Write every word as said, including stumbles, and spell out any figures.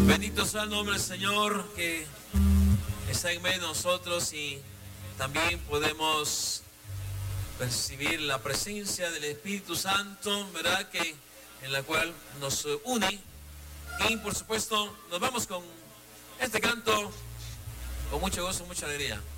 Bendito sea el nombre del Señor que está en medio de nosotros, y también podemos percibir la presencia del Espíritu Santo, ¿verdad? Que en la cual nos une. Y por supuesto nos vamos con este canto con mucho gozo, mucha alegría.